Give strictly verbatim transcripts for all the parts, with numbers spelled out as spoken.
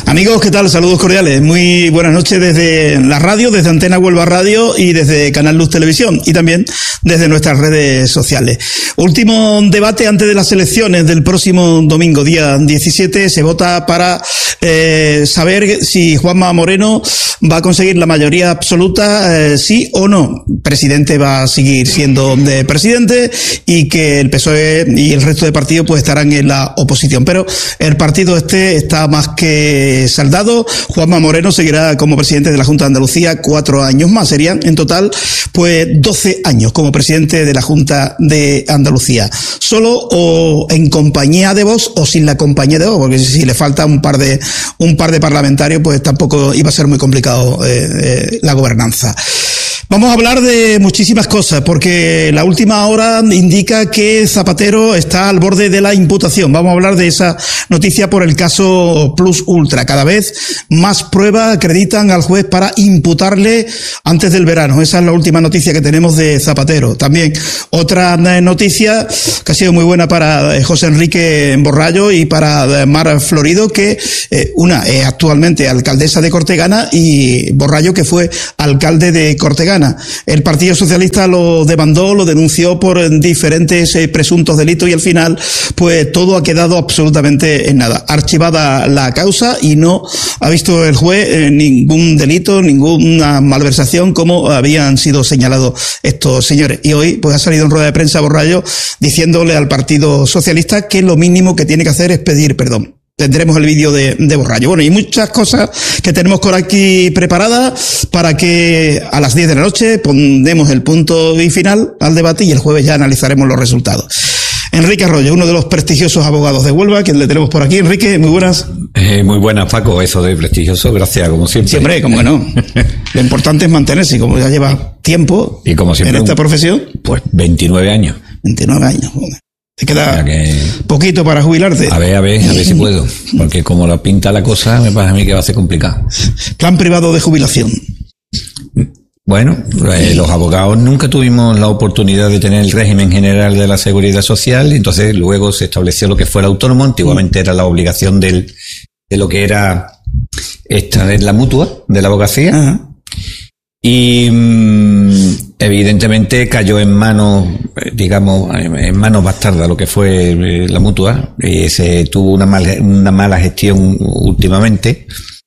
Amigos, ¿qué tal? Saludos cordiales. Muy buenas noches desde la radio, desde Antena Huelva Radio y desde Canal Luz Televisión y también desde nuestras redes sociales. Último debate antes de las elecciones del próximo domingo, día diecisiete. Se vota para eh, saber si Juanma Moreno va a conseguir la mayoría absoluta, eh, sí o no. Presidente va a seguir siendo de presidente y que el P S O E y el resto de partidos pues estarán en la oposición. Pero el partido este está más que saldado. Juanma Moreno seguirá como presidente de la Junta de Andalucía cuatro años más. Serían en total pues doce años como presidente de la Junta de Andalucía. Solo o en compañía de Vox o sin la compañía de Vox, porque si le falta un par de un par de parlamentarios pues tampoco iba a ser muy complicado eh, eh, la gobernanza. Vamos a hablar de muchísimas cosas, porque la última hora indica que Zapatero está al borde de la imputación. Vamos a hablar de esa noticia por el caso Plus Ultra. Cada vez más pruebas acreditan al juez para imputarle antes del verano. Esa es la última noticia que tenemos de Zapatero. También otra noticia que ha sido muy buena para José Enrique Borrallo y para Mar Florido, que eh, una es actualmente alcaldesa de Cortegana y Borrallo que fue alcalde de Cortegana. El Partido Socialista lo demandó, lo denunció por diferentes eh, presuntos delitos y al final pues todo ha quedado absolutamente en nada. Archivada la causa y no ha visto el juez eh, ningún delito, ninguna malversación como habían sido señalados estos señores. Y hoy pues ha salido en rueda de prensa Borrallo diciéndole al Partido Socialista que lo mínimo que tiene que hacer es pedir perdón. Tendremos el vídeo de, de Borrallo. Bueno, y muchas cosas que tenemos por aquí preparadas para que a las diez de la noche pondremos el punto y final al debate y el jueves ya analizaremos los resultados. Enrique Arroyo, uno de los prestigiosos abogados de Huelva, quien le tenemos por aquí. Enrique, muy buenas. Eh, muy buenas, Paco. Eso de prestigioso, gracias, como siempre. Siempre, como que no. Lo importante es mantenerse, como ya lleva tiempo y como siempre, en esta profesión. Pues veintinueve años. veintinueve años, joder. Te queda que... poquito para jubilarte. A ver, a ver, a ver si puedo. Porque como la pinta la cosa, me parece a mí que va a ser complicado. Plan privado de jubilación. Bueno, eh, los abogados nunca tuvimos la oportunidad de tener el régimen general de la seguridad social, y entonces luego se estableció lo que fuera autónomo. Antiguamente era la obligación del, de lo que era esta es la mutua de la abogacía. Ajá. Y mmm, evidentemente cayó en manos, digamos, en manos bastardas lo que fue la mutua, y se tuvo una, mal, una mala gestión últimamente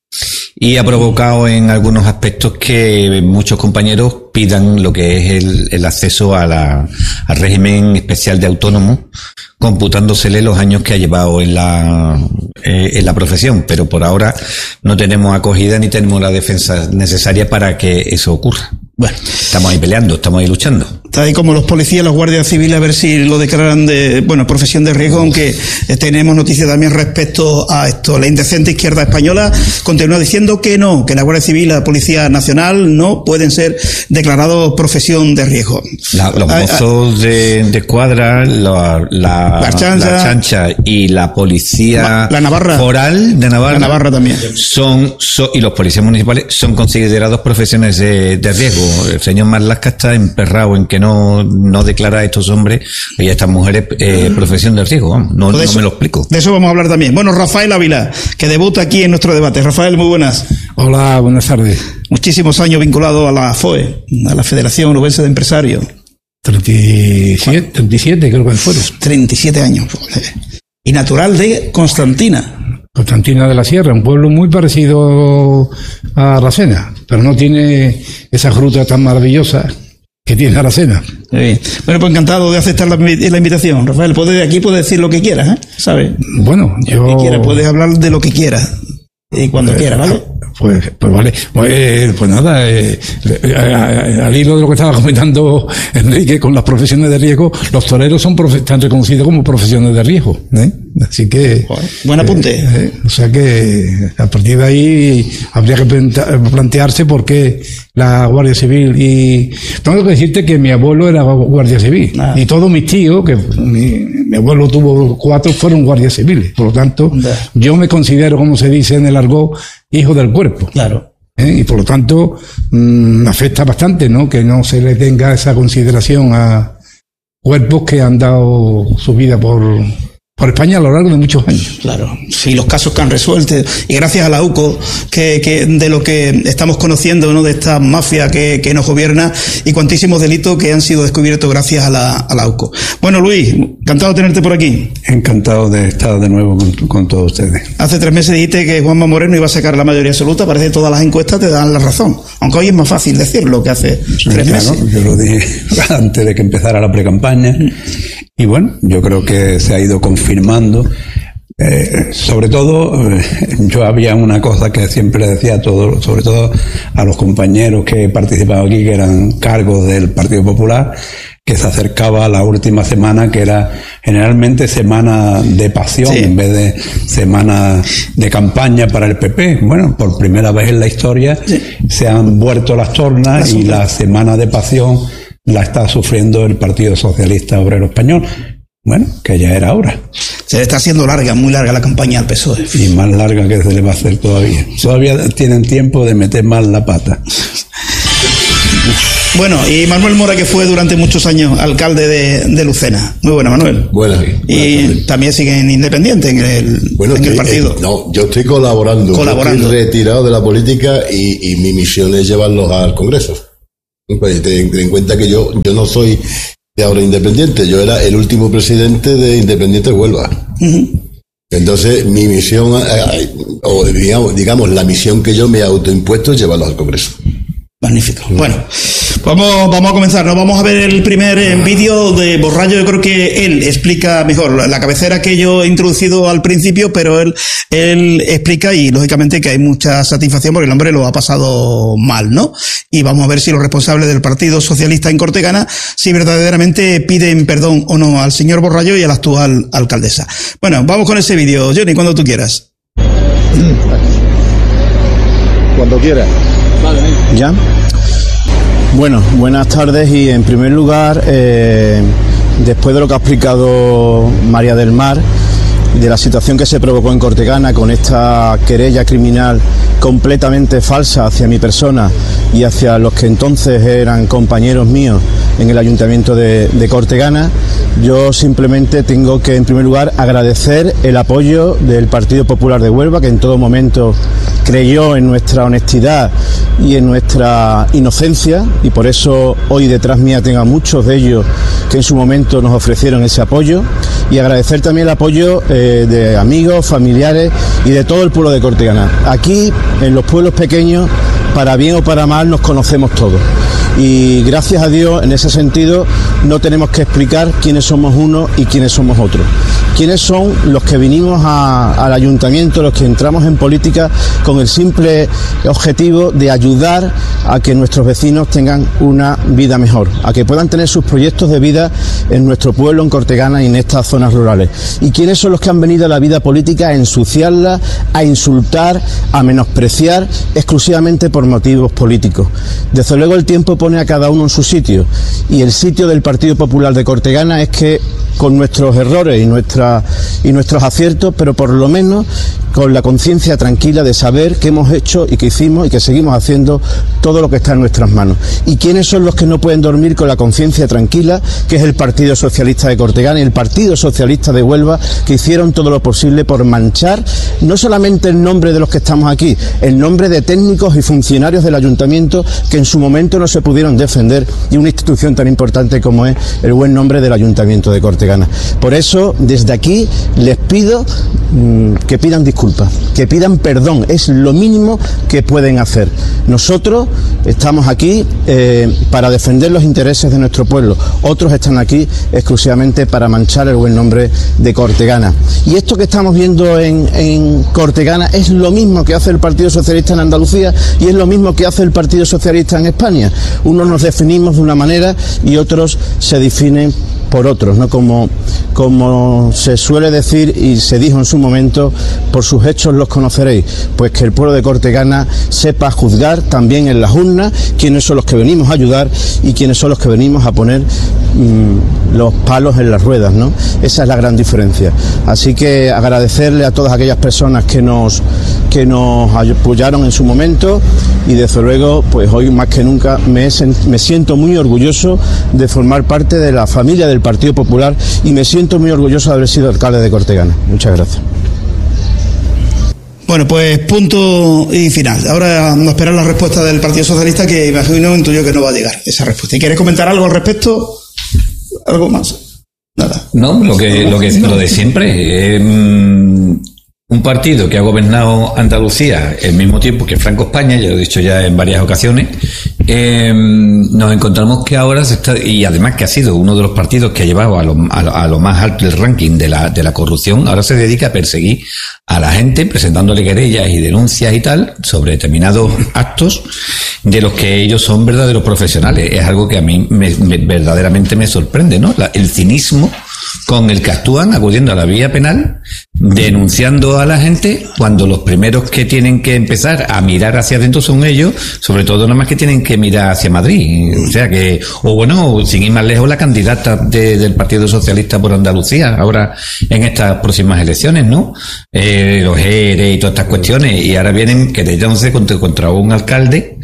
y ha provocado en algunos aspectos que muchos compañeros pidan lo que es el, el acceso a la, al régimen especial de autónomo, computándosele los años que ha llevado en la eh, en la profesión, pero por ahora no tenemos acogida ni tenemos la defensa necesaria para que eso ocurra. Bueno, estamos ahí peleando, estamos ahí luchando. Está ahí como los policías, los guardias civiles, a ver si lo declaran de, bueno, profesión de riesgo, aunque tenemos noticias también respecto a esto. La indecente izquierda española continúa diciendo que no, que la Guardia Civil y la Policía Nacional no pueden ser declarados profesión de riesgo. La, los mozos de, de escuadra, la, la, la, chancha, la chancha y la policía la Navarra, foral de Navarra, la Navarra también son, son y los policías municipales son considerados profesiones de, de riesgo. El señor Marlaska está emperrado en que no, no declara a estos hombres y a estas mujeres eh, profesión de riesgo. Vamos, no, no eso, me lo explico. De eso vamos a hablar también. Bueno, Rafael Ávila, que debuta aquí en nuestro debate. Rafael, muy buenas. Hola, buenas tardes. Muchísimos años vinculado a la F O E, a la Federación Onubense de Empresarios. treinta y siete, treinta y siete creo que fueron. treinta y siete años. Y natural de Constantina. Constantina de la Sierra, un pueblo muy parecido a Aracena, pero no tiene esa gruta tan maravillosa que tiene Aracena. Sí. Bueno, pues encantado de aceptar la, la invitación, Rafael. Puede, aquí puedes decir lo que quieras, ¿eh? ¿Sabes? Bueno, yo... Lo que quieras, puedes hablar de lo que quieras. Y cuando eh, quieras, ¿vale? Pues, pues vale. Pues, pues nada, eh, al hilo de lo que estaba comentando Enrique con las profesiones de riesgo, los toreros son profe- están reconocidos como profesiones de riesgo, ¿eh? Así que... Bueno, buen apunte. Eh, eh, o sea que a partir de ahí habría que plantearse por qué la Guardia Civil y... Tengo que decirte que mi abuelo era Guardia Civil. Ah. Y todos mis tíos, que mi, mi abuelo tuvo cuatro, fueron guardias civiles. Por lo tanto, ah. yo me considero, como se dice en el argot, hijo del cuerpo. Claro. ¿Eh? Y por lo tanto, mmm, afecta bastante, ¿no? Que no se le tenga esa consideración a cuerpos que han dado su vida por, por España a lo largo de muchos años. Claro, sí, los casos que han resuelto, y gracias a la U C O, que, que de lo que estamos conociendo, ¿no?, de esta mafia que, que nos gobierna, y cuantísimos delitos que han sido descubiertos gracias a la, a la U C O. Bueno, Luis, encantado de tenerte por aquí. Encantado de estar de nuevo con, con todos ustedes. Hace tres meses dijiste que Juanma Moreno iba a sacar la mayoría absoluta, parece que todas las encuestas te dan la razón, aunque hoy es más fácil decirlo que hace sí, tres claro, meses. Yo lo dije antes de que empezara la precampaña, y bueno, yo creo que se ha ido confirmando. Eh, sobre todo, eh, yo había una cosa que siempre le decía a todos, sobre todo a los compañeros que participaban aquí, que eran cargos del Partido Popular, que se acercaba a la última semana, que era generalmente semana de pasión, sí, en vez de semana de campaña para el P P. Bueno, por primera vez en la historia, sí, se han vuelto las tornas, y la semana de pasión la está sufriendo el Partido Socialista Obrero Español. Bueno, que ya era hora. Se le está haciendo larga, muy larga la campaña al P S O E. Y más larga que se le va a hacer todavía. Todavía tienen tiempo de meter más la pata. Bueno, y Manuel Mora, que fue durante muchos años alcalde de, de Lucena. Muy buena, Manuel. Buenas. Y buenas, también sigue en independiente en el, bueno, en estoy, el partido. Eh, no, yo estoy colaborando. Colaborando. Estoy retirado de la política y, y mi misión es llevarlos al Congreso. Pues ten, ten en cuenta que yo, yo no soy de ahora independiente, yo era el último presidente de Independientes Huelva. Uh-huh. Entonces, mi misión, o digamos, digamos, la misión que yo me he autoimpuesto es llevarlos al Congreso. Magnífico. Bueno, vamos, vamos a comenzar. Nos vamos a ver el primer eh, vídeo de Borrallo. Yo creo que él explica mejor la cabecera que yo he introducido al principio, pero él, él explica, y lógicamente que hay mucha satisfacción porque el hombre lo ha pasado mal, ¿no? Y vamos a ver si los responsables del Partido Socialista en Cortegana, si verdaderamente piden perdón o no al señor Borrallo y a la actual alcaldesa. Bueno, vamos con ese vídeo, Johnny, cuando tú quieras. Cuando quieras. ¿Ya? Bueno, buenas tardes, y en primer lugar, eh, después de lo que ha explicado María del Mar, de la situación que se provocó en Cortegana con esta querella criminal completamente falsa hacia mi persona y hacia los que entonces eran compañeros míos en el Ayuntamiento de, de Cortegana, yo simplemente tengo que, en primer lugar, agradecer el apoyo del Partido Popular de Huelva, que en todo momento creyó en nuestra honestidad y en nuestra inocencia, y por eso hoy detrás mía tengo a muchos de ellos que en su momento nos ofrecieron ese apoyo, y agradecer también el apoyo eh, de amigos, familiares y de todo el pueblo de Cortegana. Aquí, en los pueblos pequeños, para bien o para mal, nos conocemos todos. Y gracias a Dios, en ese sentido, no tenemos que explicar quiénes somos unos y quiénes somos otros. Quiénes son los que vinimos a, al ayuntamiento, los que entramos en política con el simple objetivo de ayudar a que nuestros vecinos tengan una vida mejor, a que puedan tener sus proyectos de vida en nuestro pueblo, en Cortegana y en estas zonas rurales. Y quiénes son los que han venido a la vida política a ensuciarla, a insultar, a menospreciar exclusivamente por motivos políticos. Desde luego el tiempo pone a cada uno en su sitio, y el sitio del Partido Popular de Cortegana es que, con nuestros errores y nuestra, y nuestros aciertos, pero por lo menos con la conciencia tranquila de saber que hemos hecho y que hicimos y que seguimos haciendo todo lo que está en nuestras manos. ¿Y quiénes son los que no pueden dormir con la conciencia tranquila? Que es el Partido Socialista de Cortegana y el Partido Socialista de Huelva, que hicieron todo lo posible por manchar no solamente el nombre de los que estamos aquí, el nombre de técnicos y funcionarios del ayuntamiento que en su momento no se pudieron defender, y una institución tan importante como es el buen nombre del Ayuntamiento de Cortegana. Por eso, desde aquí les pido mmm, que pidan disculpas, que pidan perdón, es lo mínimo que pueden hacer. Nosotros estamos aquí eh, para defender los intereses de nuestro pueblo, otros están aquí exclusivamente para manchar el buen nombre de Cortegana. Y esto que estamos viendo en, en Cortegana es lo mismo que hace el Partido Socialista en Andalucía, y es lo mismo que hace el Partido Socialista en España. Unos nos definimos de una manera y otros se definen por otros, ¿no? Como, como se suele decir y se dijo en su momento, por sus hechos los conoceréis. Pues que el pueblo de Cortegana sepa juzgar también en las urnas quiénes son los que venimos a ayudar y quiénes son los que venimos a poner mmm, los palos en las ruedas, ¿no? Esa es la gran diferencia. Así que agradecerle a todas aquellas personas que nos, que nos apoyaron en su momento y desde luego pues hoy más que nunca me, me siento muy orgulloso de formar parte de la familia del Partido Popular y me siento muy orgulloso de haber sido alcalde de Cortegana. Muchas gracias. Bueno, pues punto y final. Ahora vamos a esperar la respuesta del Partido Socialista, que imagino, intuyo que no va a llegar esa respuesta. ¿Y quieres comentar algo al respecto? ¿Algo más? Nada. No, lo que, lo que, lo de siempre. Eh, un partido que ha gobernado Andalucía al mismo tiempo que Franco España, ya lo he dicho ya en varias ocasiones, eh, nos encontramos que ahora se está, y además que ha sido uno de los partidos que ha llevado a lo, a, a lo más alto del ranking de la, de la corrupción, ahora se dedica a perseguir a la gente presentándole querellas y denuncias y tal sobre determinados actos de los que ellos son verdaderos profesionales. Es algo que a mí me, me, verdaderamente me sorprende, ¿no? La, el cinismo con el que actúan, acudiendo a la vía penal, denunciando a la gente, cuando los primeros que tienen que empezar a mirar hacia adentro son ellos, sobre todo nada más que tienen que mirar hacia Madrid. O sea que, o bueno, sin ir más lejos, la candidata de, del Partido Socialista por Andalucía, ahora en estas próximas elecciones, ¿no? Eh, los E R E y todas estas cuestiones, y ahora vienen querellándose contra, contra un alcalde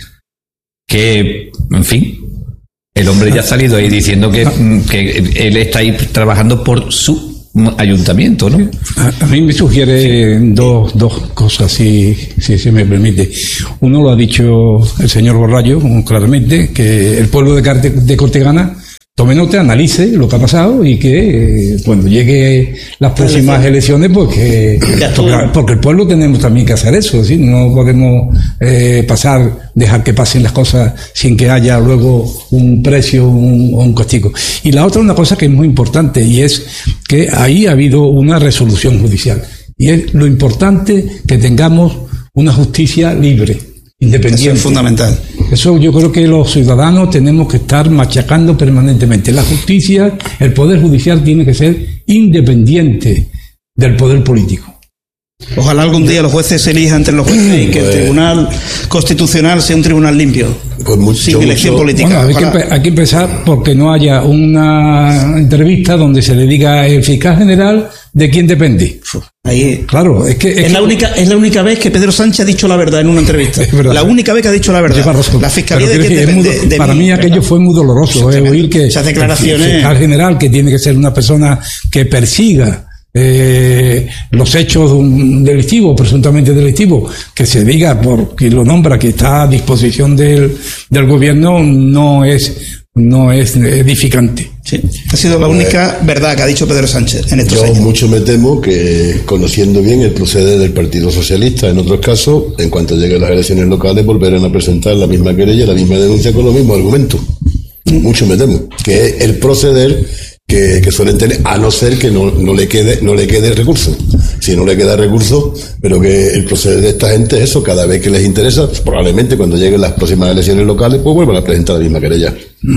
que, en fin, el hombre ya ha salido ahí diciendo que, que él está ahí trabajando por su ayuntamiento, ¿no? A, a mí me sugiere dos, dos cosas, si, si se me permite. Uno lo ha dicho el señor Borrallo, claramente, que el pueblo de, Carte, de Cortegana tome nota, analice lo que ha pasado y que eh, cuando llegue las próximas elecciones, pues que porque, porque el pueblo tenemos también que hacer eso, ¿sí? No podemos eh, pasar, dejar que pasen las cosas sin que haya luego un precio o un, un castigo. Y la otra, una cosa que es muy importante, y es que ahí ha habido una resolución judicial, y es lo importante que tengamos una justicia libre, independiente. Eso es fundamental. Eso yo creo que los ciudadanos tenemos que estar machacando permanentemente. La justicia, el poder judicial tiene que ser independiente del poder político. Ojalá algún día los jueces se elijan entre los jueces y que el Tribunal Constitucional sea un tribunal limpio, pues mucho, sin elección mucho. política. Bueno, hay, que, hay que empezar porque no haya una entrevista donde se le diga el fiscal general de quién depende. Ahí, claro, es que es, es que, la única es la única vez que Pedro Sánchez ha dicho la verdad en una entrevista. La única vez que ha dicho la verdad. La fiscalía de quién depende. De, de para mí, mí aquello ¿verdad? Fue muy doloroso, eh, oír que esas declaraciones, el fiscal general, que tiene que ser una persona que persiga Eh, los hechos delictivos, presuntamente delictivos, que se diga por quien lo nombra que está a disposición del, del gobierno, no es no es edificante. Sí, ha sido la única eh, verdad que ha dicho Pedro Sánchez en estos yo años. Yo mucho me temo que, conociendo bien el proceder del Partido Socialista, en otros casos, en cuanto lleguen las elecciones locales, volverán a presentar la misma querella, la misma denuncia con los mismos argumentos. Mm. Mucho me temo que es el proceder Que, que suelen tener, a no ser que no, no le quede no le quede recurso. Si no le queda recurso, pero que el proceder de esta gente es eso, cada vez que les interesa, pues probablemente cuando lleguen las próximas elecciones locales, pues vuelvan a presentar la misma querella.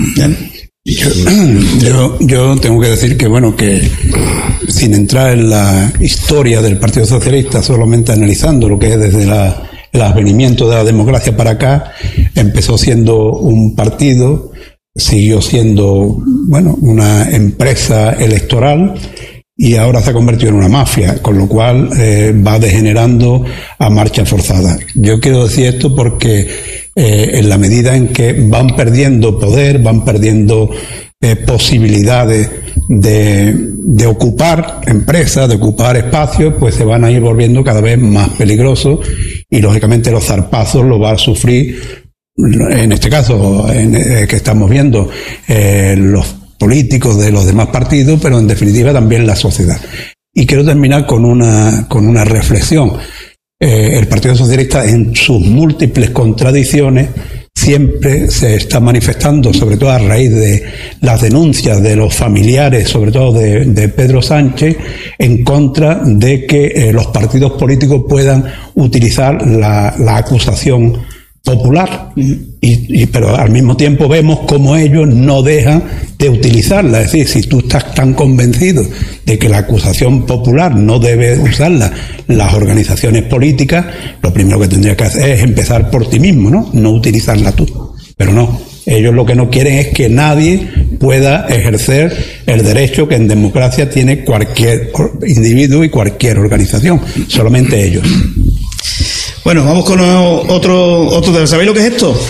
Yo, yo, yo tengo que decir que, bueno, que sin entrar en la historia del Partido Socialista, solamente analizando lo que es desde la, el advenimiento de la democracia para acá, empezó siendo un partido, siguió siendo, bueno, una empresa electoral y ahora se ha convertido en una mafia, con lo cual eh, va degenerando a marcha forzada. Yo quiero decir esto porque eh, en la medida en que van perdiendo poder, van perdiendo eh, posibilidades de, de ocupar empresas, de ocupar espacios, pues se van a ir volviendo cada vez más peligrosos y lógicamente los zarpazos los va a sufrir, en este caso en, eh, que estamos viendo, eh, los políticos de los demás partidos, pero en definitiva también la sociedad. Y quiero terminar con una, con una reflexión. Eh, el Partido Socialista, en sus múltiples contradicciones, siempre se está manifestando, sobre todo a raíz de las denuncias de los familiares, sobre todo de, de Pedro Sánchez, en contra de que eh, los partidos políticos puedan utilizar la, la acusación popular, y, y, pero al mismo tiempo vemos cómo ellos no dejan de utilizarla. Es decir, si tú estás tan convencido de que la acusación popular no debe usarla las organizaciones políticas, lo primero que tendrías que hacer es empezar por ti mismo, ¿no? No utilizarla tú. Pero no, ellos lo que no quieren es que nadie pueda ejercer el derecho que en democracia tiene cualquier individuo y cualquier organización, solamente ellos. Bueno, vamos con otro, otro. ¿Sabéis lo que es esto?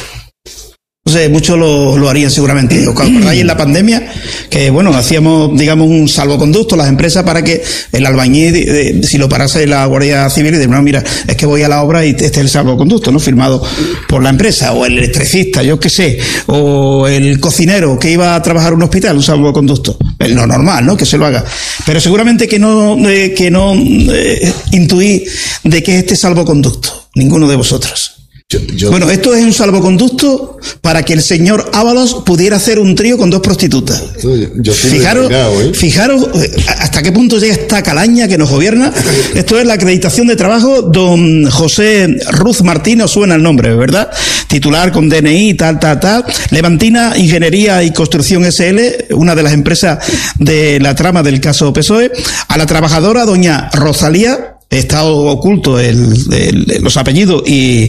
No sé, muchos lo, lo harían seguramente. ¿Os acordáis en la pandemia? Que, bueno, hacíamos, digamos, un salvoconducto las empresas para que el albañil, eh, si lo parase la Guardia Civil, y de, no, mira, es que voy a la obra y este es el salvoconducto, ¿no? Firmado por la empresa, o el electricista, yo qué sé, o el cocinero que iba a trabajar en un hospital, un salvoconducto. Es lo normal, ¿no? Que se lo haga. Pero seguramente que no, eh, que no eh, intuí de qué es este salvoconducto. Ninguno de vosotros. Yo, yo... Bueno, esto es un salvoconducto para que el señor Ábalos pudiera hacer un trío con dos prostitutas. Yo, yo fijaros, ¿eh? fijaros hasta qué punto llega esta calaña que nos gobierna. Esto es la acreditación de trabajo. Don José Ruz Martínez, os suena el nombre, ¿verdad? Titular con D N I, tal, tal, tal. Levantina Ingeniería y Construcción S L, una de las empresas de la trama del caso P S O E. A la trabajadora, doña Rosalía, está oculto el, el, los apellidos y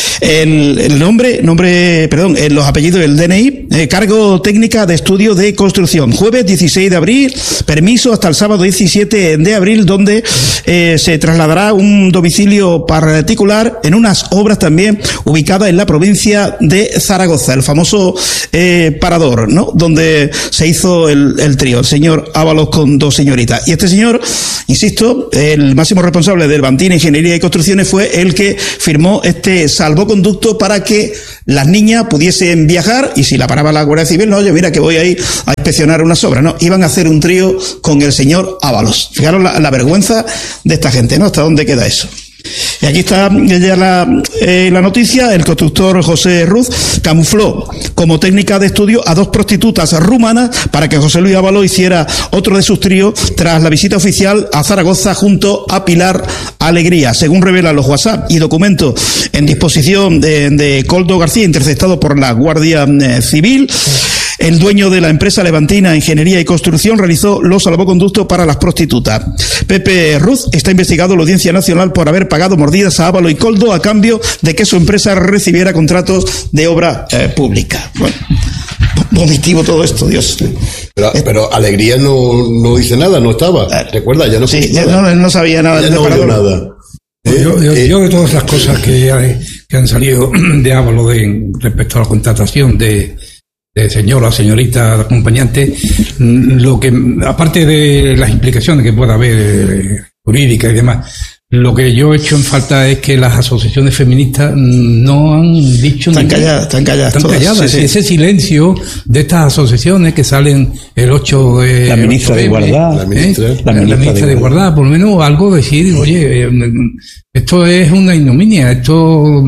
el, el nombre, nombre, perdón, los apellidos del D N I, eh, cargo técnica de estudio de construcción. Jueves dieciséis de abril, permiso hasta el sábado diecisiete de abril, donde eh, se trasladará un domicilio particular en unas obras también ubicadas en la provincia de Zaragoza, el famoso eh, parador, ¿no? Donde se hizo el, el trío, el señor Ábalos con dos señoritas. Y este señor, insisto, el máximo responsable del Levantina Ingeniería y Construcciones fue el que firmó este salvoconducto para que las niñas pudiesen viajar, y si la paraba la Guardia Civil, no, oye, mira que voy ahí a inspeccionar unas obras, no, iban a hacer un trío con el señor Ábalos. Fijaros la, la vergüenza de esta gente, ¿no? ¿Hasta dónde queda eso? Y aquí está ya la, eh, la noticia. El constructor José Ruz camufló como técnica de estudio a dos prostitutas rumanas para que José Luis Ábalos hiciera otro de sus tríos tras la visita oficial a Zaragoza junto a Pilar Alegría. Según revelan los WhatsApp y documentos en disposición de, de Coldo García, interceptados por la Guardia eh, Civil, el dueño de la empresa Levantina Ingeniería y Construcción realizó los salvoconductos para las prostitutas. Pepe Ruz está investigado en la Audiencia Nacional por haber pagado mordidas a Ábalos y Coldo a cambio de que su empresa recibiera contratos de obra eh, pública. Bueno, vomitivo todo esto, Dios. Pero, pero Alegría no, no dice nada, no estaba. ¿Recuerda? Ya no, sí, ya no, no sabía nada. Ya no oyó nada. Eh, yo, yo, eh, yo de todas las cosas que, que han salido de Ábalos de, respecto a la contratación de de señora, señorita, acompañante, lo que, aparte de las implicaciones que pueda haber eh, jurídicas y demás, lo que yo he hecho en falta es que las asociaciones feministas no han dicho están calladas, están calladas, están calladas. Sí, sí. Ese silencio de estas asociaciones que salen el ocho de la ministra de Igualdad, la ministra, ¿eh? la, la ministra, ministra de Igualdad, por lo menos algo decir, oye, esto es una ignominia, esto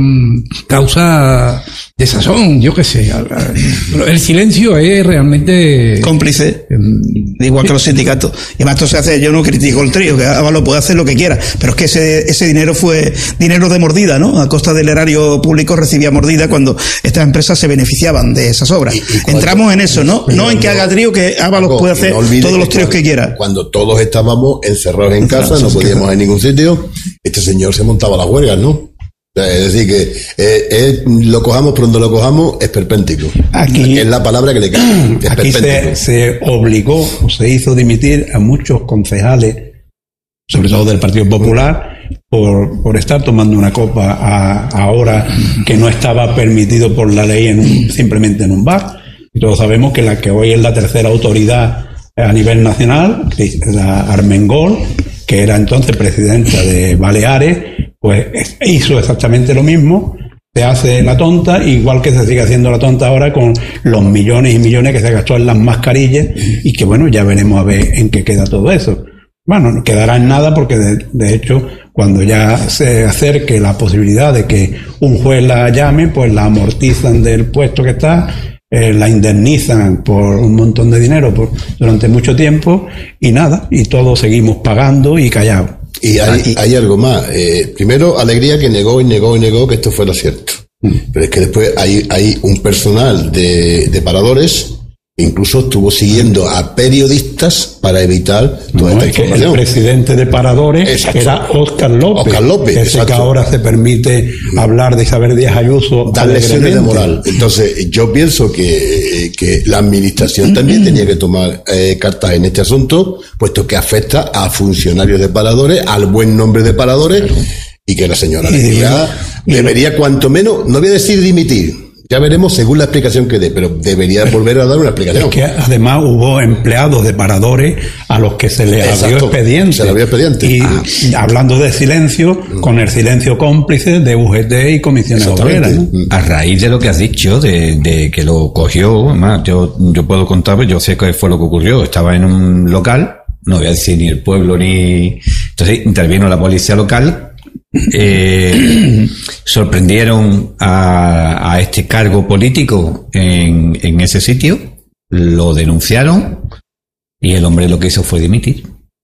causa desazón, yo qué sé. El silencio es realmente cómplice, igual que los sindicatos. Y además esto se hace, yo no critico el trío, que Ábalos puede hacer lo que quiera, pero es que ese, ese dinero fue dinero de mordida, ¿no? A costa del erario público recibía mordida cuando estas empresas se beneficiaban de esas obras. Y, y cuando, entramos en eso, ¿no? No en que haga trío, que Ábalos puede hacer no todos los tríos que, que quiera. Cuando todos estábamos encerrados en casa, no podíamos ir a ningún sitio, este señor se montaba las huelgas, ¿no? Es decir, que eh, eh, lo cojamos, pero donde lo cojamos es perpéntico. Aquí, es la palabra que le cae. Es aquí se, se obligó, o se hizo dimitir a muchos concejales, sobre todo del Partido Popular, por, por estar tomando una copa a, a hora que no estaba permitido por la ley en un, simplemente en un bar. Y todos sabemos que la que hoy es la tercera autoridad a nivel nacional, la Armengol, que era entonces presidenta de Baleares, pues hizo exactamente lo mismo, se hace la tonta, igual que se sigue haciendo la tonta ahora con los millones y millones que se gastó en las mascarillas, y que bueno, ya veremos a ver en qué queda todo eso. Bueno, no quedará en nada porque de, de hecho, cuando ya se acerque la posibilidad de que un juez la llame, pues la amortizan del puesto que está, eh, la indemnizan por un montón de dinero por, durante mucho tiempo, y nada, y todos seguimos pagando y callados. Y hay, hay algo más. Eh, primero, Alegría, que negó y negó y negó que esto fuera cierto. Mm. Pero es que después hay, hay un personal de, de paradores, incluso estuvo siguiendo a periodistas para evitar toda no, esta información. El presidente de paradores exacto. era Óscar López. Óscar López, que, sé que ahora se permite hablar de Isabel Díaz Ayuso. Dar lecciones de moral. Entonces, yo pienso que, que la administración también tenía que tomar eh, cartas en este asunto, puesto que afecta a funcionarios de paradores, al buen nombre de paradores. y que la señora debería, debería cuanto menos, no voy a decir dimitir, ya veremos según la explicación que dé, pero debería volver a dar una explicación. Es que además hubo empleados de paradores a los que se les Exacto, abrió expediente. se le abrió expediente. Y Ah. hablando de silencio, con el silencio cómplice de U G T y comisiones obreras, ¿no? A raíz de lo que has dicho, de, de que lo cogió, además, yo, yo puedo contar, pues yo sé qué fue lo que ocurrió. Estaba en un local, no voy a decir ni el pueblo ni... Entonces intervino la policía local, eh, sorprendieron a, a este cargo político en, en ese sitio, lo denunciaron y el hombre lo que hizo fue dimitir.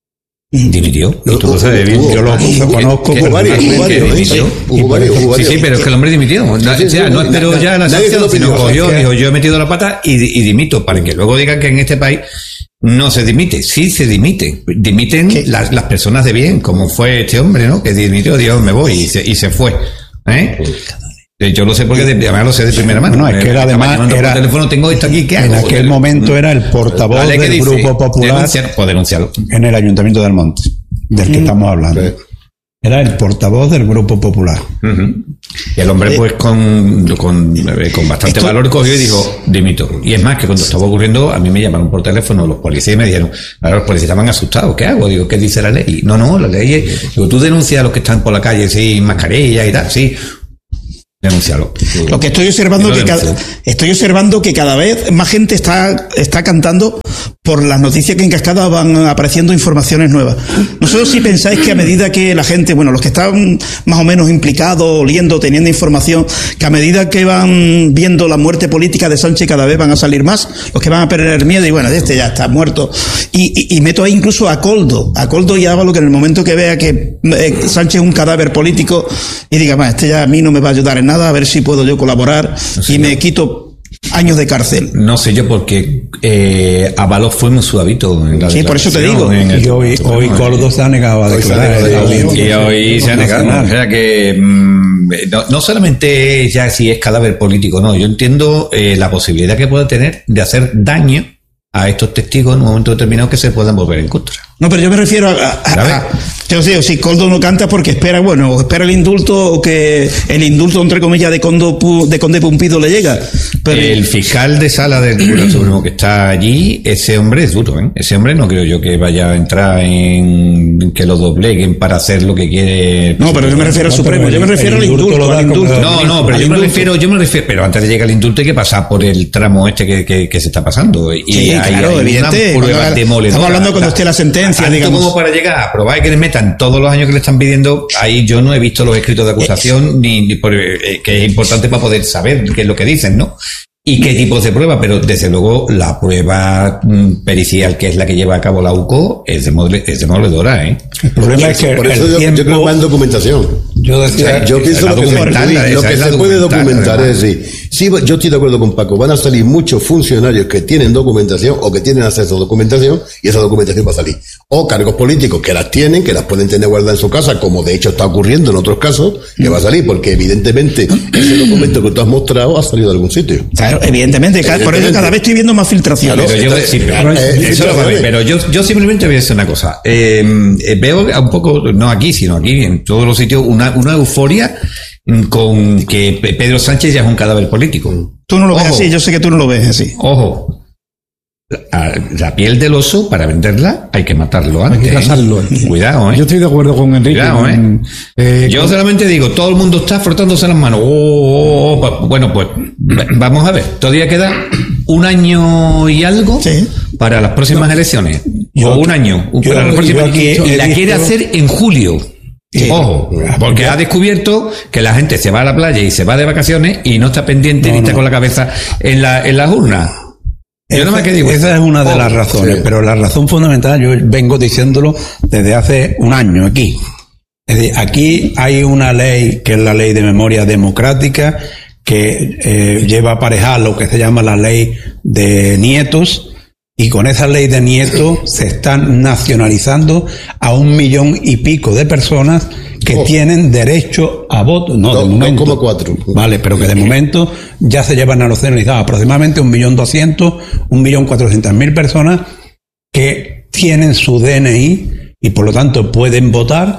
Dimitió. No, Y tú lo sabes bien. hubo- Yo lo, hubo- lo conozco. hubo varios, hubo varios, que ¿eh? dimitió. Hubo varios, hubo Sí, varios. sí, pero es que el hombre dimitió. No, sí, o sea, sí, no esperó nadie- ya la nadie sanción, se lo sino pidió. cogió Es y que- dijo, yo he metido la pata y, y dimito, para que luego digan que en este país no se dimite. Sí se dimite. Dimiten las, las personas de bien, como fue este hombre, ¿no? Que dimitió, dijo, me voy, y se, y se fue. ¿Eh? Eh, Yo lo sé porque de, además lo sé de primera mano. Bueno, es que Eh, era estaba además- llamando por era- teléfono, tengo esto aquí, ¿qué hago? en aquel Pues, momento era el portavoz Vale, ¿qué del dice? Grupo Popular Denunciar, pues denunciarlo. en el Ayuntamiento de Almonte, del que estamos hablando. Sí. Era el portavoz del Grupo Popular. Ujú. Y el hombre, pues, con, con, eh, con bastante Esto- valor cogió y dijo, dimito. Y es más, que cuando estaba ocurriendo, a mí me llamaron por teléfono los policías y me dijeron, ahora los policías estaban asustados, ¿qué hago? Digo, ¿qué dice la ley? No, no, la ley es, digo, tú denuncias a los que están por la calle sin mascarilla y tal, sí. Denúncialo. Lo que estoy observando Y lo que cada, denunció. estoy observando que cada vez más gente está, está cantando por las noticias que en cascada van apareciendo informaciones nuevas. No sé si pensáis que a medida que la gente, bueno, los que están más o menos implicados, oliendo, teniendo información, que a medida que van viendo la muerte política de Sánchez cada vez van a salir más, los que van a perder miedo y bueno, este ya está muerto. Y, y, y meto ahí incluso a Coldo, a Coldo y a Ábalos, que en el momento que vea que eh, Sánchez es un cadáver político y diga, "Bah, este ya a mí no me va a ayudar en nada, a ver si puedo yo colaborar y me quito años de cárcel". No sé yo, porque eh, Ábalos fue muy suavito. En la Sí, por eso te declaración, digo. en el- Y hoy, hoy Coldo se ha negado a Hoy se ha declarar. negado a en la declarar. Y hoy se ha negado. Nacional. O sea que mm, no, no solamente ya si es cadáver político, no. Yo entiendo eh, la posibilidad que puede tener de hacer daño a estos testigos en un momento determinado que se puedan volver en contra. No, pero yo me refiero a... a- a- ¿Sabes? a- yo digo, si Coldo no canta porque espera, bueno, o espera el indulto o que el indulto, entre comillas, de, Condo, Pu- de Conde Pumpido le llega. Pero, El fiscal de sala del Tribunal Supremo que está allí, ese hombre es duro, ¿eh? Ese hombre no creo yo que vaya a entrar en que lo dobleguen para hacer lo que quiere. no, pero yo me refiero al No, Supremo, pero yo me el- refiero el al indulto indulto, lo da al como- indulto. No, no, pero al yo me indulto. refiero, yo me refiero, pero antes de llegar al indulto hay que pasar por el tramo este que, que, que se está pasando. Y Sí, hay, claro, hay evidente. una prueba Cuando- demoledora. estamos hablando cuando esté la sentencia, Tanto digamos. como para llegar a probar que les metan todos los años que le están pidiendo, ahí yo no he visto los escritos de acusación, ni, ni por, eh, que es importante para poder saber qué es lo que dicen, ¿no? Y qué tipos de pruebas, pero desde luego la prueba mm, pericial, que es la que lleva a cabo la U C O, es, demole, es demoledora, ¿eh? El problema es que Por eso el yo, tiempo... yo creo que más documentación. Yo decía... Yo pienso la lo que, se, documental, lo esa que es la se puede documental, documentar además. es decir, sí, yo estoy de acuerdo con Paco, van a salir muchos funcionarios que tienen documentación o que tienen acceso a documentación y esa documentación va a salir. O cargos políticos que las tienen, que las pueden tener guardadas en su casa, como de hecho está ocurriendo en otros casos, que va a salir, porque evidentemente ese documento que tú has mostrado ha salido de algún sitio. Claro, evidentemente, ca- por eso cada vez estoy viendo más filtraciones. Pero yo, Está- sí, pero, eh, eso lo eh, vale, pero yo, yo simplemente voy a decir una cosa. Eh, eh, veo un poco, no aquí, sino aquí, en todos los sitios, una, una euforia mm, con que Pe- Pedro Sánchez ya es un cadáver político. Tú no lo ves Ojo. así, yo sé que tú no lo ves así. Ojo, la, la piel del oso, para venderla, hay que matarlo Hay antes. que cazarlo. ¿eh? Cuidado, ¿eh? Yo estoy de acuerdo con Enrique. Cuidado, ¿eh? Mm, eh, Yo solamente digo, todo el mundo está frotándose las manos. Oh, oh, oh, pa- bueno, pues va- vamos a ver. Todavía queda un año y algo Sí. para las próximas elecciones. yo- o un año yo- para las yo próximas. aquí Y, he y la visto- quiere hacer en julio. Sí. Ojo, porque ha descubierto que la gente se va a la playa y se va de vacaciones y no está pendiente No, ni está no. con la cabeza en, la, en las urnas. Yo Esa, nada más que digo esa esto. es una de Ojo. las razones, sí. pero la razón fundamental, yo vengo diciéndolo desde hace un año aquí. Es decir, aquí hay una ley que es la ley de memoria democrática que eh, lleva aparejada lo que se llama la ley de nietos, y con esa ley de nietos se están nacionalizando a un millón y pico de personas que Oh. tienen derecho a voto. No, de Dos- momento. dos coma cuatro. Vale, pero que de momento ya se llevan nacionalizadas aproximadamente un millón doscientos, un millón cuatrocientas mil personas que tienen su D N I y por lo tanto pueden votar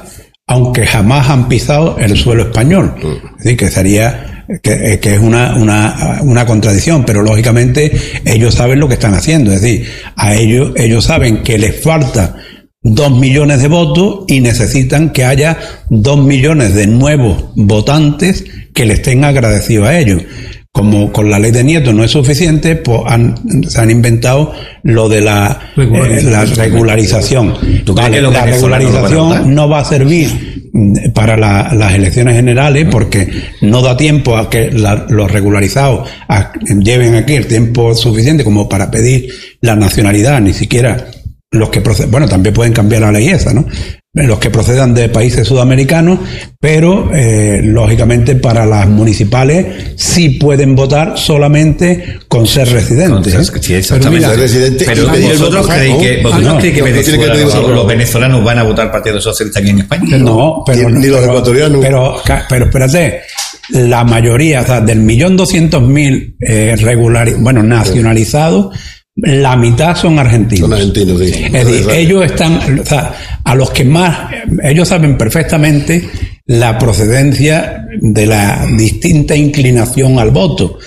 aunque jamás han pisado el suelo español. Es decir, que sería, que, que es una, una, una contradicción, pero lógicamente ellos saben lo que están haciendo. Es decir, a ellos, ellos saben que les falta dos millones de votos y necesitan que haya dos millones de nuevos votantes que les estén agradecidos a ellos. Como con la ley de Nieto no es suficiente, pues han, se han inventado lo de la regularización. Eh, la regularización. Vale, la regularización no va a servir para la, las elecciones generales porque no da tiempo a que la, los regularizados a, lleven aquí el tiempo suficiente como para pedir la nacionalidad, ni siquiera los que proceden. Bueno, también pueden cambiar la ley esa, ¿no? Los que procedan de países sudamericanos, pero eh, lógicamente para las municipales sí pueden votar solamente con ser residentes. ¿eh? Sí, exactamente. Pero, residente, pero vosotros creéis que, ah, no, que, no, Venezuela, que los, los venezolanos van a votar Partido Socialista aquí en España. Pero, no, pero ni, ni los pero, ecuatorianos. Pero, pero espérate, la mayoría, o sea, del millón doscientos mil eh, regular, bueno, nacionalizados. La mitad son argentinos. Son argentinos, sí. Es decir, ellos están, o sea, a los que más, ellos saben perfectamente la procedencia de la distinta inclinación al voto.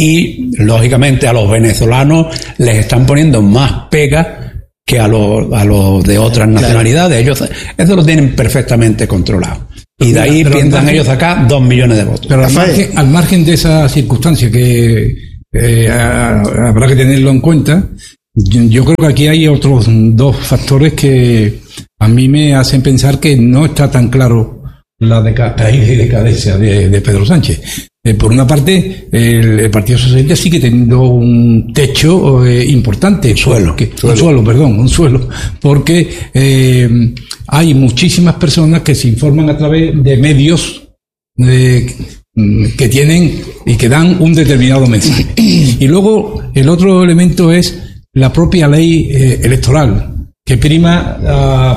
Y, lógicamente, a los venezolanos les están poniendo más pega que a los, a los de otras nacionalidades. Ellos, eso lo tienen perfectamente controlado. Y de ahí piensan ellos sacar dos millones de votos. Pero al margen, al margen de esa circunstancia que Eh, habrá que tenerlo en cuenta. Yo, yo creo que aquí hay otros dos factores que a mí me hacen pensar que no está tan claro la decadencia y decadencia de, de Pedro Sánchez. Eh, por una parte, el, el Partido Socialista sigue teniendo un techo eh, importante, suelo, que, suelo. un suelo, perdón, un suelo, porque eh, hay muchísimas personas que se informan a través de medios de que tienen y que dan un determinado mensaje. Y luego el otro elemento es la propia ley eh, electoral, que prima a,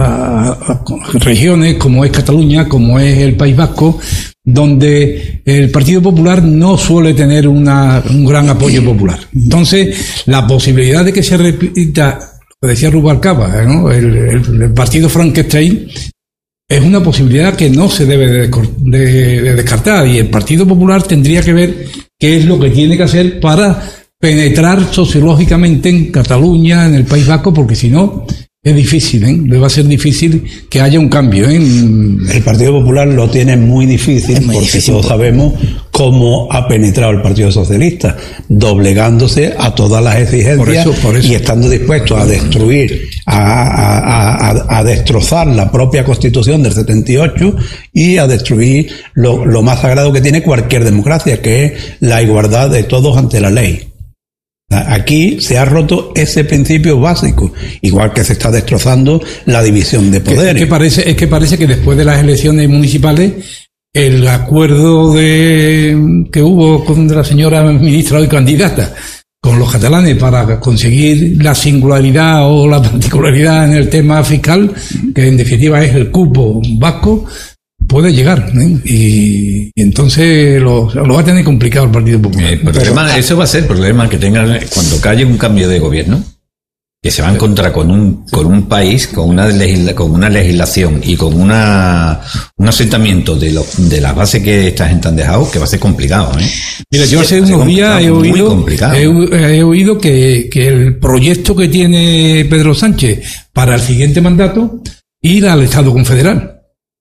a, a regiones como es Cataluña, como es el País Vasco, donde el Partido Popular no suele tener una, un gran apoyo popular. Entonces, la posibilidad de que se repita, lo que decía Rubalcaba, ¿no? el, el, el partido Frankenstein, es una posibilidad que no se debe de, de, de descartar, y el Partido Popular tendría que ver qué es lo que tiene que hacer para penetrar sociológicamente en Cataluña, en el País Vasco, porque si no es difícil, ¿eh? Le va a ser difícil que haya un cambio, ¿eh? El Partido Popular lo tiene muy difícil muy porque difícil, todos sabemos cómo ha penetrado el Partido Socialista, doblegándose a todas las exigencias por eso, por eso. Y estando dispuesto a destruir, a, a, a, a destrozar la propia Constitución del setenta y ocho y a destruir lo, lo más sagrado que tiene cualquier democracia, que es la igualdad de todos ante la ley. Aquí se ha roto ese principio básico, igual que se está destrozando la división de poderes. Es que parece, es que parece que después de las elecciones municipales, el acuerdo de que hubo con la señora ministra hoy candidata con los catalanes para conseguir la singularidad o la particularidad en el tema fiscal, que en definitiva es el cupo vasco, puede llegar, ¿eh? y, y entonces lo, lo va a tener complicado el Partido Popular. El problema, Pero, eso va a ser el problema que tengan cuando calle un cambio de gobierno, que se va a encontrar con un con un país con una legisla, con una legislación y con una un asentamiento de los de las bases que esta gente han dejado, que va a ser complicado, ¿eh? Mira, yo hace unos días he oído he, he oído que, que el proyecto que tiene Pedro Sánchez para el siguiente mandato, ir al Estado Confederal.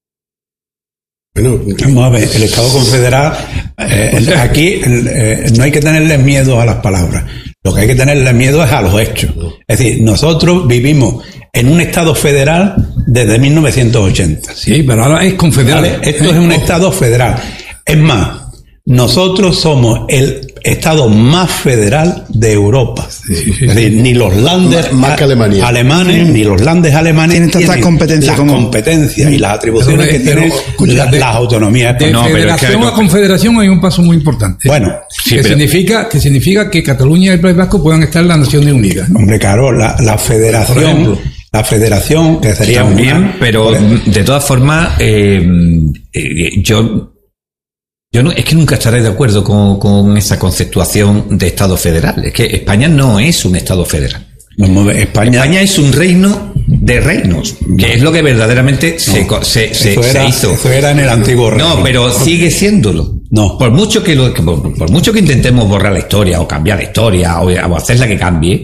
Bueno, vamos a ver, el Estado Confederal, eh, aquí eh, no hay que tenerle miedo a las palabras, lo que hay que tenerle miedo es a los hechos. Es decir, nosotros vivimos en un Estado federal desde mil novecientos ochenta. Sí, pero ahora es confederal. ¿Vale? Esto es un Estado federal. Es más, nosotros somos el Estado más federal de Europa. Sí, sí, sí. Es decir, ni los landes más que Alemania. alemanes, sí. ni los landes alemanes tienen tantas competencias las como competencias y las atribuciones pero, que tienen pero, la, de, las autonomías. De no, federación pero es que a confederación hay un paso muy importante. Bueno, sí, que pero, significa que significa que Cataluña y el País Vasco puedan estar en las Naciones Unidas, ¿no? Hombre, claro, la, la federación, la federación que sería también, una, pero de todas formas, eh, eh, yo Yo no, es que nunca estaré de acuerdo con, con esa conceptuación de Estado federal. Es que España no es un Estado federal. No, España, España es un reino de reinos, que es lo que verdaderamente no, se, se, se, eso era, se hizo. Eso era en el antiguo régimen. No, pero sigue siéndolo. No. Por mucho que lo, por, por mucho que intentemos borrar la historia o cambiar la historia o, o hacerla que cambie,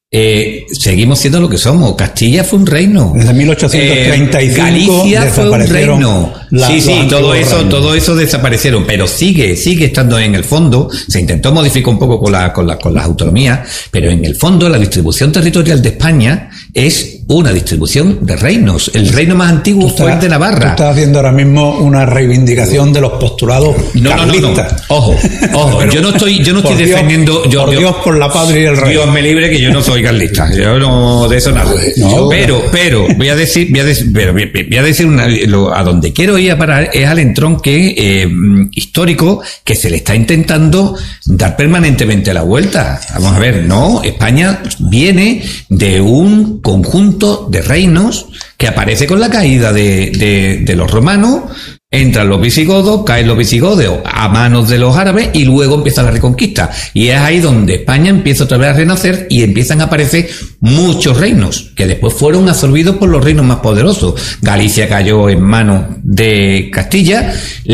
eh, seguimos siendo lo que somos. Castilla fue un reino. Desde mil ochocientos treinta y cinco eh, Galicia fue un reino. La, sí, sí, todo eso, reinos. todo eso desaparecieron, pero sigue, sigue estando en el fondo. Se intentó modificar un poco con la, con la, con las autonomías, pero en el fondo la distribución territorial de España es una distribución de reinos. El reino más antiguo Estás, fue el de Navarra. Tú estás haciendo ahora mismo una reivindicación de los postulados no, no, no, no. Ojo, ojo. Yo no estoy, yo no estoy Dios, defendiendo. Yo, por yo, Dios, por la patria y el rey. Dios me libre que yo no soy carlista. Yo no de eso nada. No, pero, pero voy a decir, voy a decir, pero voy a decir una, lo, a donde quiero ir a parar es al entronque eh, histórico que se le está intentando dar permanentemente la vuelta. Vamos a ver, no, España viene de un conjunto de reinos que aparece con la caída de, de, de los romanos. Entran los visigodos, caen los visigodos a manos de los árabes y luego empieza la reconquista. Y es ahí donde España empieza otra vez a renacer y empiezan a aparecer muchos reinos que después fueron absorbidos por los reinos más poderosos. Galicia cayó en manos de Castilla,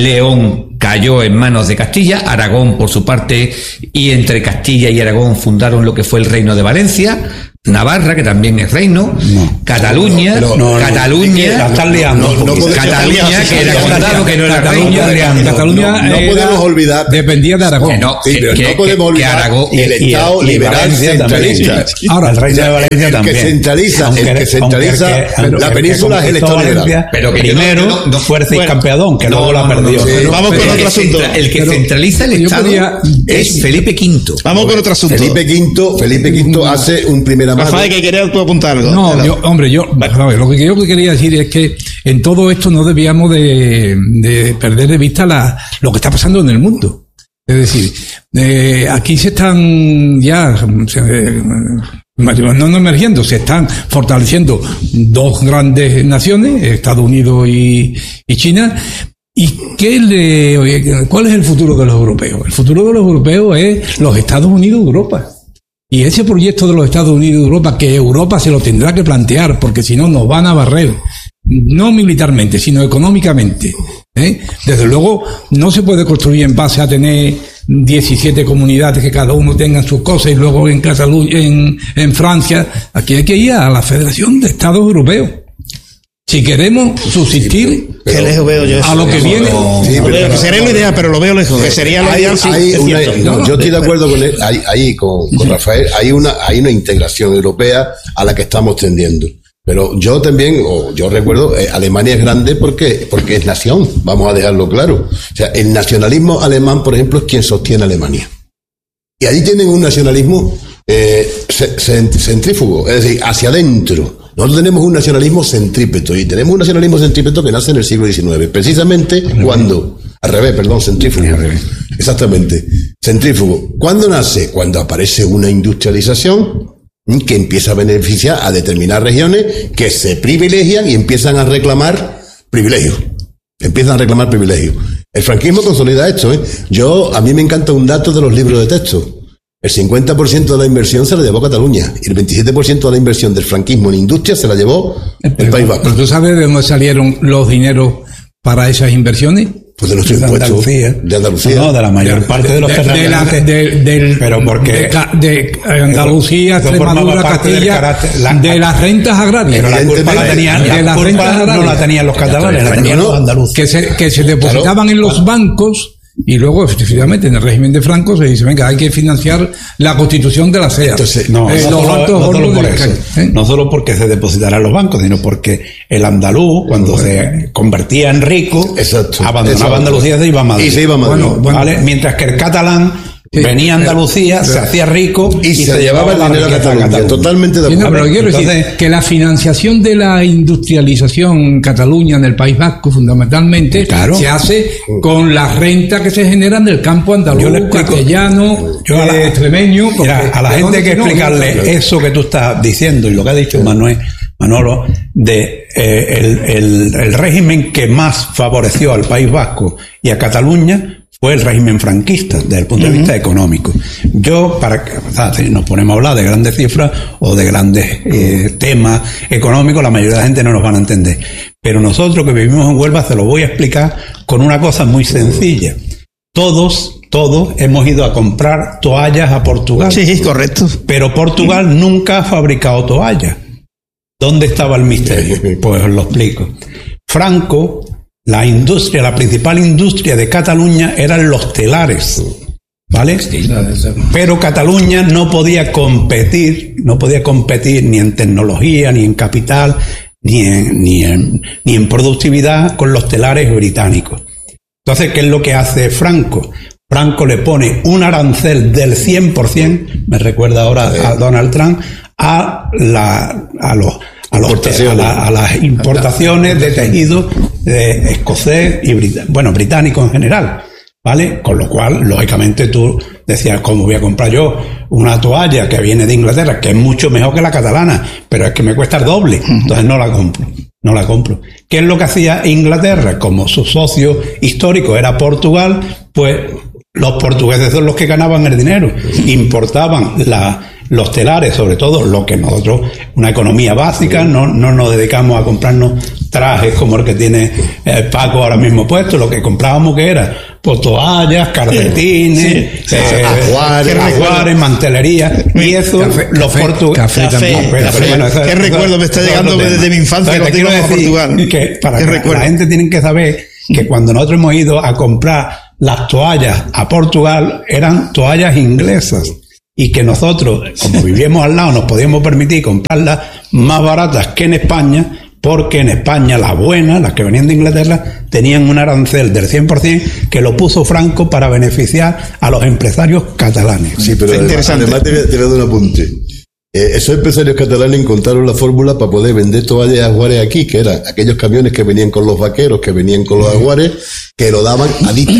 León cayó en manos de Castilla, Aragón por su parte, y entre Castilla y Aragón fundaron lo que fue el reino de Valencia. Navarra, que también es reino, no. Cataluña, no, no, Cataluña, no, la están liando, no, no Cataluña, que era condado, que no era Cataluña, reino. Cataluña no, no podemos olvidar, dependía de Aragón. Que no, sí, pero que, no podemos olvidar que Aragón, el Estado y, y liberal centralista. Ahora, el reino de Valencia el también. Que centraliza, aunque, el que centraliza el que, el la península es el Estado liberal. Pero que primero no, no, fuerza y campeadón, que luego la perdió. Vamos con otro asunto. El que centraliza el Estado es Felipe Quinto. Vamos con otro asunto. Felipe Quinto, Felipe Quinto hace un primera mano. Rafael, que quería apuntar algo. No, yo, hombre, yo, lo que yo quería decir es que en todo esto no debíamos de, de perder de vista la, lo que está pasando en el mundo. Es decir, eh, aquí se están ya, se, no, no emergiendo, se están fortaleciendo dos grandes naciones, Estados Unidos y, y China. ¿Y qué le, cuál es el futuro de los europeos? El futuro de los europeos es los Estados Unidos de Europa. Y ese proyecto de los Estados Unidos de Europa, que Europa se lo tendrá que plantear, porque si no nos van a barrer, no militarmente, sino económicamente, ¿eh? Desde luego, no se puede construir en base a tener diecisiete comunidades que cada uno tenga sus cosas y luego en Cataluña, en, en Francia. Aquí hay que ir a la Federación de Estados Europeos. Si queremos subsistir, sí, qué lejos veo yo eso, a lo que viene, no, sí, pero, pero, sería lo ideal, pero lo veo lejos. Que sería lo hay, ideal, sí, hay una, no, no, yo estoy de acuerdo con él, ahí, ahí con, con Rafael, hay una, hay una integración europea a la que estamos tendiendo. Pero yo también, o yo recuerdo, eh, Alemania es grande porque, porque es nación, vamos a dejarlo claro. O sea, el nacionalismo alemán, por ejemplo, es quien sostiene a Alemania. Y ahí tienen un nacionalismo eh, centrífugo, es decir, hacia adentro. Nosotros tenemos un nacionalismo centrípeto y tenemos un nacionalismo centrípeto que nace en el siglo diecinueve, precisamente cuando, al revés, perdón, centrífugo, al revés. Exactamente, centrífugo. ¿Cuándo nace? Cuando aparece una industrialización que empieza a beneficiar a determinadas regiones que se privilegian y empiezan a reclamar privilegios. Empiezan a reclamar privilegios. El franquismo consolida esto, ¿eh? Yo, a mí me encanta un dato de los libros de texto. El cincuenta por ciento de la inversión se la llevó Cataluña y el veintisiete por ciento de la inversión del franquismo en industria se la llevó el País Vasco. ¿Pero tú sabes de dónde salieron los dineros para esas inversiones? Pues de nuestro impuesto. Andalucía. De Andalucía. No, de la mayor de, parte de los terratenientes. De, de, de, pero porque de, de Andalucía, Extremadura, Castilla, carácter, la, de las rentas agrarias. Pero la culpa la tenían, de la las culpa rentas agrarias. No la tenían los catalanes, la tenían los andaluces. Que se, que se depositaban claro, en los bancos. Y luego, efectivamente, en el régimen de Franco se dice, venga, hay que financiar la constitución de la C E A. Entonces, no, eh, no, solo, no, solo por eso, ¿eh? No solo porque se depositarán los bancos, sino porque el andaluz, cuando bueno, se convertía en rico, exacto, abandonaba exacto. Andalucía y se iba a Madrid. Y se iba a Madrid. Bueno, bueno, ¿vale? Mientras que el catalán sí, venía a Andalucía, pero, se hacía rico y, y se, se llevaba el dinero a Cataluña. Cataluña. Totalmente de acuerdo. Sí, no, pero quiero Entonces, decir que la financiación de la industrialización en Cataluña, en el País Vasco, fundamentalmente, claro, se hace con la renta que se genera en el campo andaluz, castellano, yo a la, eh, extremeño. Mira, a la gente hay que explicarle no, no, no, eso que tú estás diciendo y lo que ha dicho Manuel, Manolo, de eh, el, el, el régimen que más favoreció al País Vasco y a Cataluña fue el régimen franquista desde el punto de vista uh-huh. económico. Yo, para que o sea, si nos ponemos a hablar de grandes cifras o de grandes eh, temas económicos, la mayoría de la gente no nos van a entender. Pero nosotros que vivimos en Huelva se lo voy a explicar con una cosa muy sencilla. Todos, todos hemos ido a comprar toallas a Portugal. Sí, correcto. Pero Portugal nunca ha fabricado toallas. ¿Dónde estaba el misterio? Pues os lo explico. Franco, la industria, la principal industria de Cataluña eran los telares, ¿vale? Pero Cataluña no podía competir, no podía competir ni en tecnología, ni en capital, ni en, ni en, ni en productividad con los telares británicos. Entonces, ¿qué es lo que hace Franco? Franco le pone un arancel del cien por ciento, me recuerda ahora a Donald Trump, a, la, a, los, a, los, a, la, a las importaciones de tejido de escocés y brit- bueno, británico en general, ¿vale? Con lo cual, lógicamente, tú decías, ¿cómo voy a comprar yo una toalla que viene de Inglaterra, que es mucho mejor que la catalana, pero es que me cuesta el doble? Entonces no la compro. No la compro. ¿Qué es lo que hacía Inglaterra? Como su socio histórico era Portugal, pues los portugueses son los que ganaban el dinero. Importaban la, los telares, sobre todo lo que nosotros, una economía básica, no, no nos dedicamos a comprarnos trajes como el que tiene eh, Paco ahora mismo puesto. Lo que comprábamos que era pues, toallas, calcetines, sí, sí, eh, ajuares, ajuares, mantelería, y eso café, los portugueses. Café, café, café, café. Bueno, eso, qué recuerdo me está llegando desde mi infancia. Entonces, no quiero decir Portugal. Que para que recuerdo? La gente tiene que saber que cuando nosotros hemos ido a comprar las toallas a Portugal, eran toallas inglesas. Y que nosotros, como vivíamos al lado, nos podíamos permitir comprarlas más baratas que en España, porque en España las buenas, las que venían de Inglaterra, tenían un arancel del cien por ciento que lo puso Franco para beneficiar a los empresarios catalanes. Sí, pero además, además te voy a, te voy a dar un apunte. Eh, esos empresarios catalanes encontraron la fórmula para poder vender toallas y ajuares aquí, que eran aquellos camiones que venían con los vaqueros, que venían con los ajuares, que lo daban a Dita.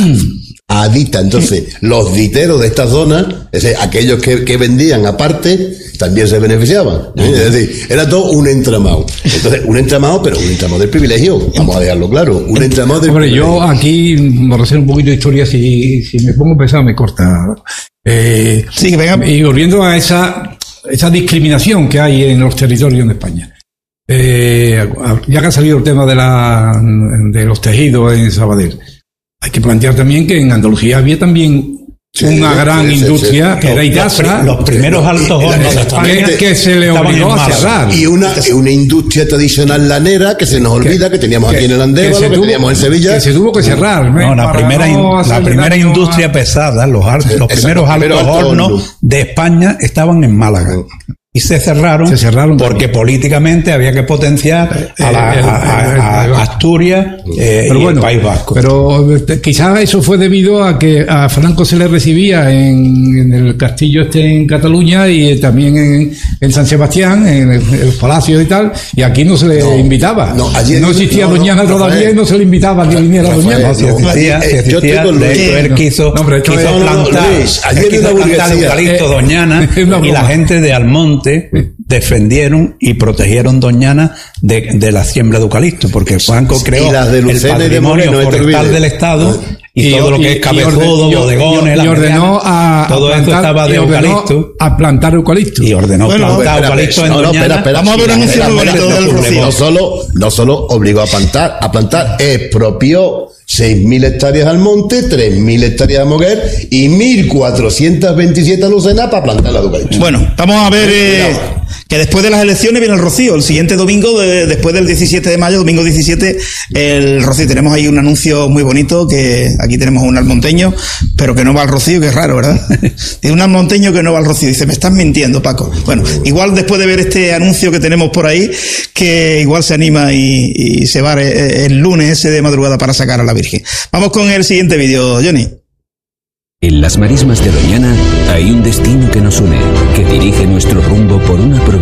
A Dita. Entonces, los diteros de esta zona, es decir, aquellos que, que vendían aparte, también se beneficiaban. ¿eh? Es decir, era todo un entramado. Entonces, un entramado, pero un entramado del privilegio. Vamos a dejarlo claro. Un entramado del Hombre, privilegio. yo aquí, por hacer un poquito de historia, si, si me pongo pesado, me corta. Eh, sí, venga. Y volviendo a esa, esa discriminación que hay en los territorios de España. Eh, ya que ha salido el tema de, la, de los tejidos en Sabadell, hay que plantear también que en Andalucía había también sí, una sí, gran sí, industria sí, sí. que era Itasa, los, los primeros altos hornos de España que, que se le obligó a cerrar. Y una, una industria tradicional lanera que se nos olvida que, que teníamos que, aquí en el Andévalo, que, que, que teníamos en Sevilla. Que se tuvo que cerrar. No, la primera, no la primera industria a... pesada, los, los primeros altos hornos horno. de España estaban en Málaga. Y se cerraron, se cerraron porque también. políticamente había que potenciar a, la, a, a, a Asturias eh, pero y bueno, el País Vasco. Pero quizás eso fue debido a que a Franco se le recibía en, en el castillo este en Cataluña y también en, en San Sebastián, en el, el palacio y tal, y aquí no se le no, invitaba. No, allí no existía no, Doñana no, todavía Rafael, y no se le invitaba a que viniera Rafael, Doñana. No, si existía, eh, si existía, yo de hecho, él quiso, no, quiso no, plantar, no, Luis, allí quiso plantar el eucalipto eh, Doñana y la gente de Almonte defendieron y protegieron Doñana de, de la siembra de eucalipto, porque Franco creó el patrimonio forestal del Estado y, y todo lo que es cabezudo, bodegones, y ordenó a, todo a esto estaba de eucalipto a plantar eucalipto y ordenó bueno, plantar espera, eucalipto espera, en no, Doñana. Espera, espera, vamos a ver un anuncio muy bonito del Rocío. No solo, no solo obligó a plantar, a plantar, expropió seis mil hectáreas al monte, tres mil hectáreas a Moguer y mil cuatrocientas veintisiete a Lucena para plantar la eucalipto. Bueno, vamos a ver eh, que después de las elecciones viene el Rocío. El siguiente domingo, de, después del diecisiete de mayo, domingo diecisiete, el Rocío. Tenemos ahí un anuncio muy bonito, que aquí tenemos un almonteño, pero que no va al Rocío, que es raro, ¿verdad? Tiene un almonteño que no va al Rocío. Dice, me estás mintiendo, Paco. Bueno, igual después de ver este anuncio que tenemos por ahí, que igual se anima y, y se va el lunes ese de madrugada para sacar a la Virgen. Vamos con el siguiente vídeo, Johnny. En las marismas de Doñana hay un destino que nos une, que dirige nuestro rumbo por una provincia